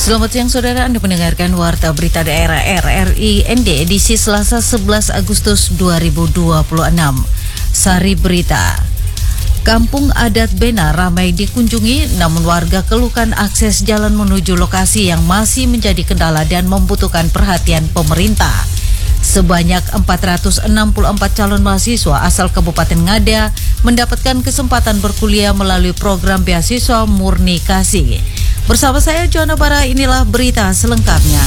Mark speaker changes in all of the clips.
Speaker 1: Selamat siang saudara, Anda mendengarkan Warta Berita Daerah RRI ND edisi Selasa 11 Agustus 2026. Sari Berita. Kampung adat Bena ramai dikunjungi, namun warga keluhkan akses jalan menuju lokasi yang masih menjadi kendala dan membutuhkan perhatian pemerintah. Sebanyak 464 calon mahasiswa asal Kabupaten Ngada mendapatkan kesempatan berkuliah melalui program beasiswa Murni Kasih. Bersama saya Joanna Bara, inilah berita selengkapnya.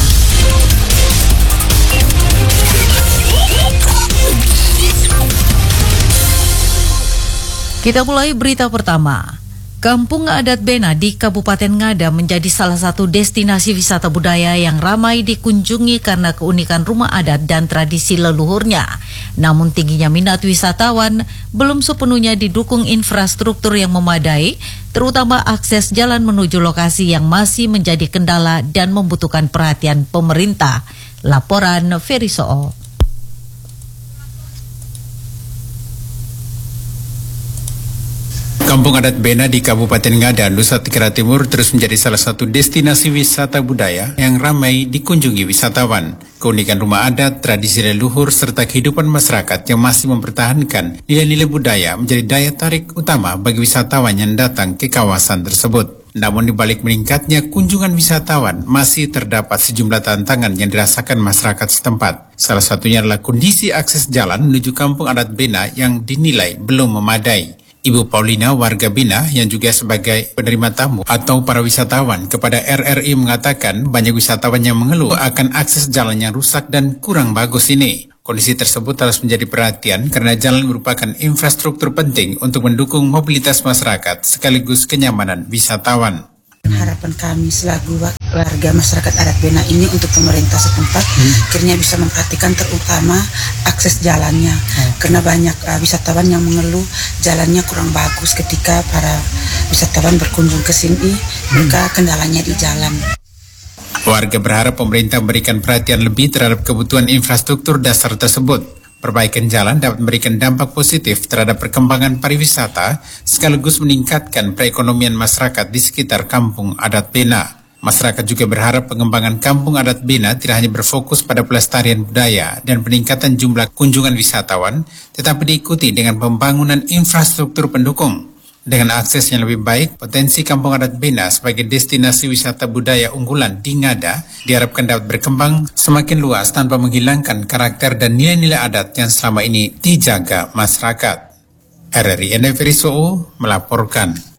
Speaker 1: Kita mulai berita pertama. Kampung adat Bena di Kabupaten Ngada menjadi salah satu destinasi wisata budaya yang ramai dikunjungi karena keunikan rumah adat dan tradisi leluhurnya. Namun tingginya minat wisatawan belum sepenuhnya didukung infrastruktur yang memadai, terutama akses jalan menuju lokasi yang masih menjadi kendala dan membutuhkan perhatian pemerintah. Laporan Ferry Soo.
Speaker 2: Kampung adat Bena di Kabupaten Ngada, Nusa Tenggara Timur terus menjadi salah satu destinasi wisata budaya yang ramai dikunjungi wisatawan. Keunikan rumah adat, tradisi leluhur, serta kehidupan masyarakat yang masih mempertahankan nilai-nilai budaya menjadi daya tarik utama bagi wisatawan yang datang ke kawasan tersebut. Namun di balik meningkatnya kunjungan wisatawan, masih terdapat sejumlah tantangan yang dirasakan masyarakat setempat. Salah satunya adalah kondisi akses jalan menuju kampung adat Bena yang dinilai belum memadai. Ibu Paulina, warga Bena yang juga sebagai penerima tamu atau para wisatawan kepada RRI mengatakan banyak wisatawan yang mengeluh akan akses jalan yang rusak dan kurang bagus ini. Kondisi tersebut harus menjadi perhatian karena jalan merupakan infrastruktur penting untuk mendukung mobilitas masyarakat sekaligus kenyamanan wisatawan.
Speaker 3: Harapan kami selaku warga masyarakat adat Bena ini untuk pemerintah setempat akhirnya bisa memperhatikan terutama akses jalannya karena banyak wisatawan yang mengeluh jalannya kurang bagus ketika para wisatawan berkunjung ke sini, mereka kendalanya di jalan.
Speaker 2: Warga berharap pemerintah memberikan perhatian lebih terhadap kebutuhan infrastruktur dasar tersebut. Perbaikan jalan dapat memberikan dampak positif terhadap perkembangan pariwisata sekaligus meningkatkan perekonomian masyarakat di sekitar kampung adat Bena. Masyarakat juga berharap pengembangan kampung adat Bena tidak hanya berfokus pada pelestarian budaya dan peningkatan jumlah kunjungan wisatawan, tetapi diikuti dengan pembangunan infrastruktur pendukung. Dengan akses yang lebih baik, potensi kampung adat Bena sebagai destinasi wisata budaya unggulan di Ngada diharapkan dapat berkembang semakin luas tanpa menghilangkan karakter dan nilai-nilai adat yang selama ini dijaga masyarakat. RRI Ferry Soo melaporkan.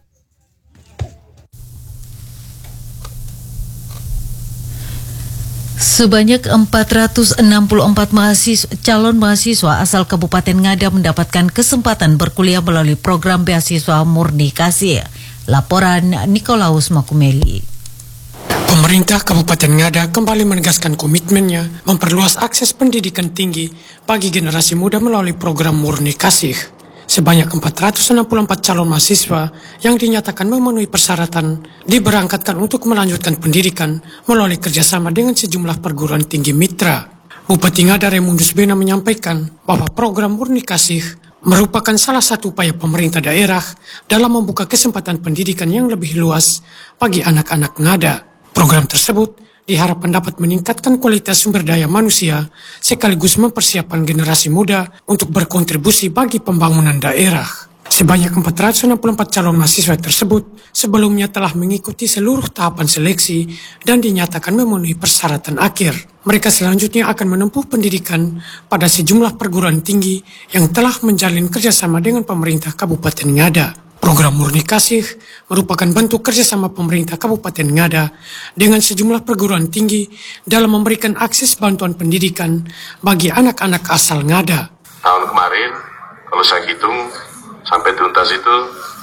Speaker 1: Sebanyak 464 calon mahasiswa asal Kabupaten Ngada mendapatkan kesempatan berkuliah melalui program beasiswa Murni Kasih. Laporan Nikolaus Makumeli.
Speaker 4: Pemerintah Kabupaten Ngada kembali menegaskan komitmennya memperluas akses pendidikan tinggi bagi generasi muda melalui program Murni Kasih. Sebanyak 464 calon mahasiswa yang dinyatakan memenuhi persyaratan diberangkatkan untuk melanjutkan pendidikan melalui kerjasama dengan sejumlah perguruan tinggi mitra. Bupati Ngada Raymundus Bena menyampaikan bahwa program Murni Kasih merupakan salah satu upaya pemerintah daerah dalam membuka kesempatan pendidikan yang lebih luas bagi anak-anak Ngada. Program tersebut diharapkan dapat meningkatkan kualitas sumber daya manusia sekaligus mempersiapkan generasi muda untuk berkontribusi bagi pembangunan daerah. Sebanyak 464 calon mahasiswa tersebut sebelumnya telah mengikuti seluruh tahapan seleksi dan dinyatakan memenuhi persyaratan akhir. Mereka selanjutnya akan menempuh pendidikan pada sejumlah perguruan tinggi yang telah menjalin kerjasama dengan pemerintah Kabupaten Ngada. Program Murni Kasih merupakan bentuk kerjasama pemerintah Kabupaten Ngada dengan sejumlah perguruan tinggi dalam memberikan akses bantuan pendidikan bagi anak-anak asal Ngada.
Speaker 5: Tahun kemarin, kalau saya hitung, sampai tuntas itu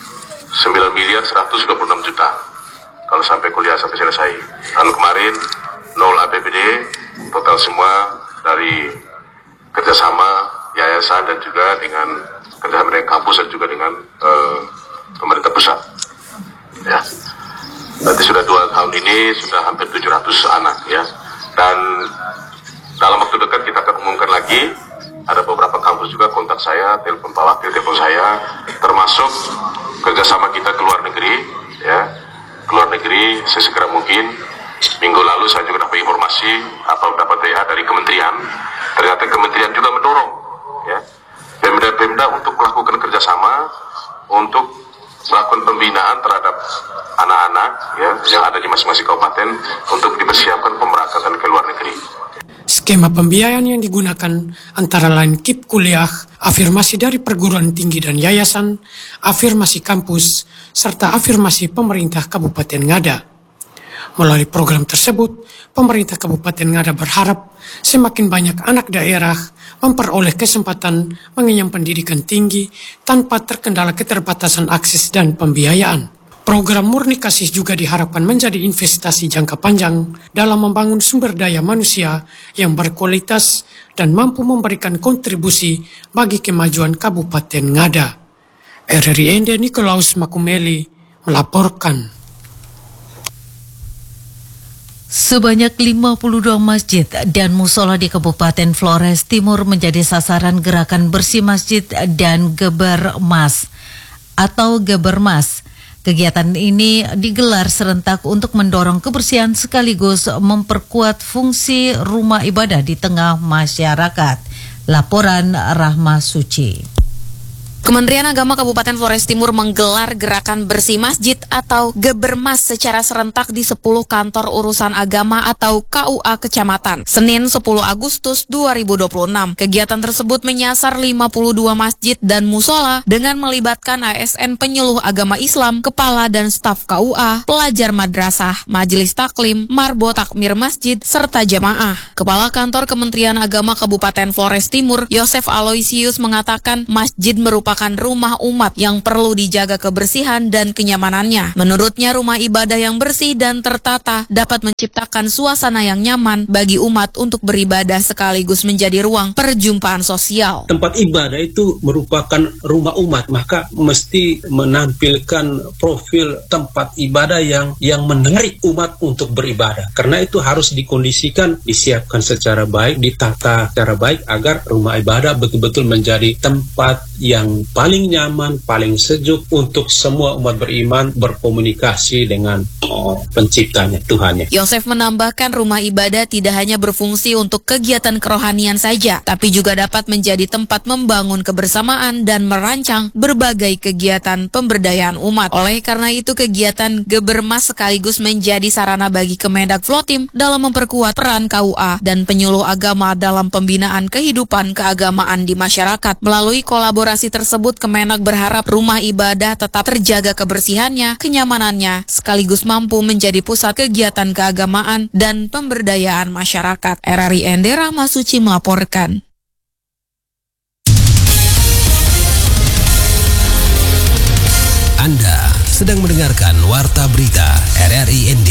Speaker 5: 9.126 juta. Kalau sampai kuliah sampai selesai. Tahun kemarin, 0 APBD, total semua dari kerjasama yayasan dan juga dengan kerjasama dengan kampus dan juga dengan pemerintah pusat. Ya, berarti sudah 2 tahun ini sudah hampir 700 anak ya. Dan dalam waktu dekat kita akan umumkan lagi. Ada beberapa kampus juga kontak saya, telepon saya, termasuk kerjasama kita ke luar negeri, ya, ke luar negeri sesegera mungkin. Minggu ya yang ada di masing-masing kabupaten untuk dipersiapkan pemberangkatan ke luar negeri.
Speaker 4: Skema pembiayaan yang digunakan antara lain KIP kuliah, afirmasi dari perguruan tinggi dan yayasan, afirmasi kampus, serta afirmasi pemerintah Kabupaten Ngada. Melalui program tersebut, pemerintah Kabupaten Ngada berharap semakin banyak anak daerah memperoleh kesempatan mengenyam pendidikan tinggi tanpa terkendala keterbatasan akses dan pembiayaan. Program Murni Kasih juga diharapkan menjadi investasi jangka panjang dalam membangun sumber daya manusia yang berkualitas dan mampu memberikan kontribusi bagi kemajuan Kabupaten Ngada. RRI Ende Nikolaus Makumeli melaporkan.
Speaker 1: Sebanyak 52 masjid dan musola di Kabupaten Flores Timur menjadi sasaran gerakan bersih masjid dan Gebermas atau Gebermas. Kegiatan ini digelar serentak untuk mendorong kebersihan sekaligus memperkuat fungsi rumah ibadah di tengah masyarakat. Laporan Rahma Suci.
Speaker 6: Kementerian Agama Kabupaten Flores Timur menggelar gerakan bersih masjid atau Gebermas secara serentak di 10 kantor urusan agama atau KUA kecamatan. Senin 10 Agustus 2026. Kegiatan tersebut menyasar 52 masjid dan musola dengan melibatkan ASN penyuluh agama Islam, kepala dan staf KUA, pelajar madrasah, majelis taklim, marbo takmir masjid, serta jamaah. Kepala Kantor Kementerian Agama Kabupaten Flores Timur, Yosef Aloysius mengatakan masjid merupakan rumah umat yang perlu dijaga kebersihan dan kenyamanannya. Menurutnya, rumah ibadah yang bersih dan tertata dapat menciptakan suasana yang nyaman bagi umat untuk beribadah sekaligus menjadi ruang perjumpaan sosial.
Speaker 7: Tempat ibadah itu merupakan rumah umat, maka mesti menampilkan profil tempat ibadah yang menarik umat untuk beribadah. Karena itu harus dikondisikan, disiapkan secara baik, ditata secara baik agar rumah ibadah betul-betul menjadi tempat yang paling nyaman, paling sejuk untuk semua umat beriman berkomunikasi dengan penciptanya, Tuhannya.
Speaker 6: Yosef menambahkan rumah ibadah tidak hanya berfungsi untuk kegiatan kerohanian saja, tapi juga dapat menjadi tempat membangun kebersamaan dan merancang berbagai kegiatan pemberdayaan umat. Oleh karena itu, kegiatan Gebermas sekaligus menjadi sarana bagi Kemendag Flotim dalam memperkuat peran KUA dan penyuluh agama dalam pembinaan kehidupan keagamaan di masyarakat. Melalui kolaborasi tersebut, Kemenag berharap rumah ibadah tetap terjaga kebersihannya, kenyamanannya, sekaligus mampu menjadi pusat kegiatan keagamaan dan pemberdayaan masyarakat. RRI Ende Rahma Suci melaporkan.
Speaker 8: Anda sedang mendengarkan Warta Berita RRI ND.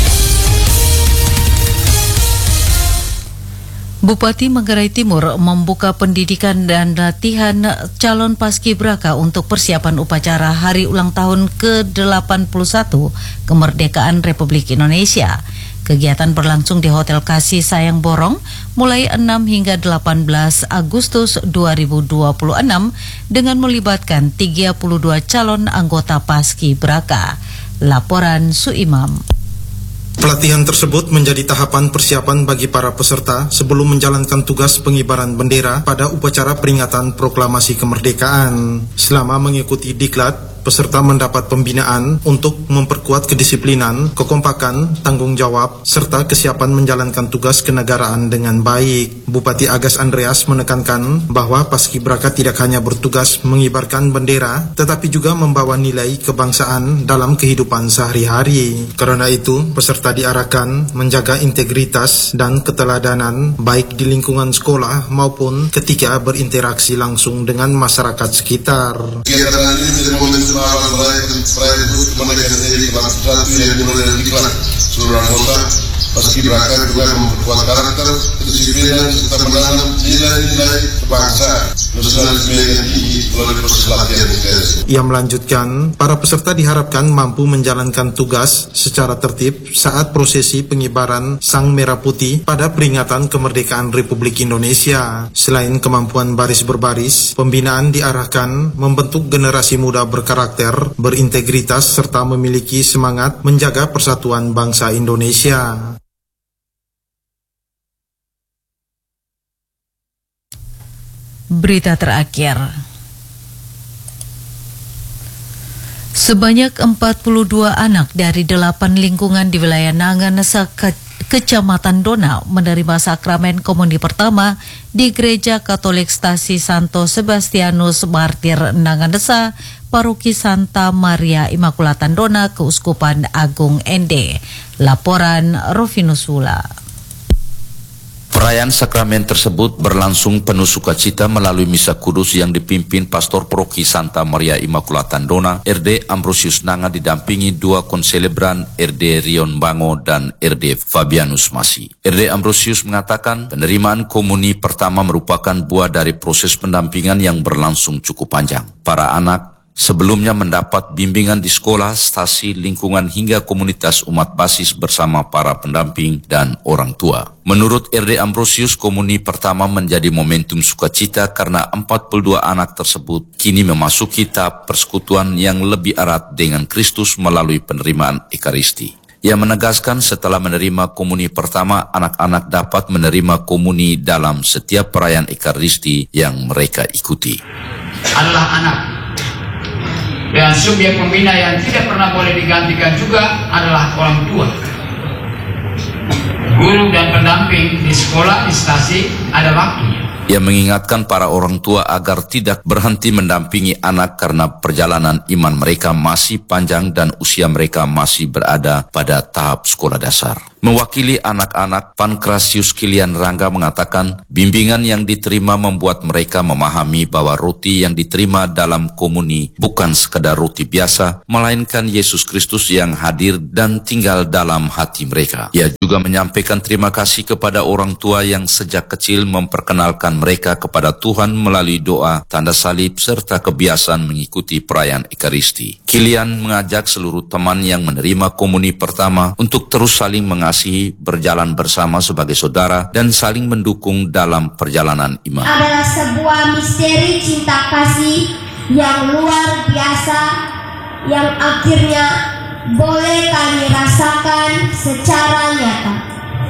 Speaker 1: Bupati Manggarai Timur membuka pendidikan dan latihan calon paskibraka untuk persiapan upacara Hari Ulang Tahun ke-81 Kemerdekaan Republik Indonesia. Kegiatan berlangsung di Hotel Kasih Sayang Borong mulai 6 hingga 18 Agustus 2026 dengan melibatkan 32 calon anggota paskibraka. Laporan Suimam.
Speaker 9: Pelatihan tersebut menjadi tahapan persiapan bagi para peserta sebelum menjalankan tugas pengibaran bendera pada upacara peringatan proklamasi kemerdekaan. Selama mengikuti diklat, peserta mendapat pembinaan untuk memperkuat kedisiplinan, kekompakan, tanggung jawab, serta kesiapan menjalankan tugas kenegaraan dengan baik. Bupati Agas Andreas menekankan bahwa paskibraka tidak hanya bertugas mengibarkan bendera, tetapi juga membawa nilai kebangsaan dalam kehidupan sehari-hari. Karena itu, peserta diarahkan menjaga integritas dan keteladanan baik di lingkungan sekolah maupun ketika berinteraksi langsung dengan masyarakat sekitar.
Speaker 10: Kegiatan ini menjadi perayaan kemerdekaan sendiri kelas 1 yang dimulai dari diklat seluruh anggota paskibraka juga memperkuat karakter, kedisiplinan serta menanam nilai-nilai kebangsaan nasionalisme yang tinggi melalui proses latihan intens.
Speaker 9: Ia melanjutkan, para peserta diharapkan mampu menjalankan tugas secara tertib saat prosesi pengibaran Sang Merah Putih pada peringatan kemerdekaan Republik Indonesia. Selain kemampuan baris berbaris, pembinaan diarahkan membentuk generasi muda berkarakter, berintegritas serta memiliki semangat menjaga persatuan bangsa Indonesia. Berita terakhir.
Speaker 1: Sebanyak 42 anak dari 8 lingkungan di wilayah Nanganesa, Kecamatan Dona menerima sakramen komuni pertama di Gereja Katolik Stasi Santo Sebastianus Martir Nanganesa, Paroki Santa Maria Immaculata Dona, Keuskupan Agung Ende. Laporan Rovinus Wula.
Speaker 11: Perayaan sakramen tersebut berlangsung penuh sukacita melalui misa kudus yang dipimpin Pastor Paroki Santa Maria Immaculata Dona, RD Ambrosius Nanga, didampingi dua konselebran, RD Rion Bango dan RD Fabianus Masi. RD Ambrosius mengatakan penerimaan komuni pertama merupakan buah dari proses pendampingan yang berlangsung cukup panjang. Para anak sebelumnya mendapat bimbingan di sekolah, stasi, lingkungan hingga komunitas umat basis bersama para pendamping dan orang tua. Menurut RD Ambrosius, komuni pertama menjadi momentum sukacita karena 42 anak tersebut kini memasuki tahap persekutuan yang lebih erat dengan Kristus melalui penerimaan Ekaristi. Ia menegaskan setelah menerima komuni pertama, anak-anak dapat menerima komuni dalam setiap perayaan Ekaristi yang mereka ikuti.
Speaker 12: Adalah anak. Dan subjek pembina yang tidak pernah boleh digantikan juga adalah orang tua. Guru dan pendamping di sekolah, di stasi ada waktunya.
Speaker 11: Ia mengingatkan para orang tua agar tidak berhenti mendampingi anak karena perjalanan iman mereka masih panjang dan usia mereka masih berada pada tahap sekolah dasar. Mewakili anak-anak, Pankrasius Kilian Rangga mengatakan bimbingan yang diterima membuat mereka memahami bahwa roti yang diterima dalam komuni bukan sekadar roti biasa, melainkan Yesus Kristus yang hadir dan tinggal dalam hati mereka. Ia juga menyampaikan terima kasih kepada orang tua yang sejak kecil memperkenalkan mereka kepada Tuhan melalui doa, tanda salib, serta kebiasaan mengikuti perayaan Ekaristi. Kilian mengajak seluruh teman yang menerima komuni pertama untuk terus saling mengasihi, berjalan bersama sebagai saudara, dan saling mendukung dalam perjalanan iman.
Speaker 13: Adalah sebuah misteri cinta kasih yang luar biasa, yang akhirnya boleh kami rasakan secara nyata.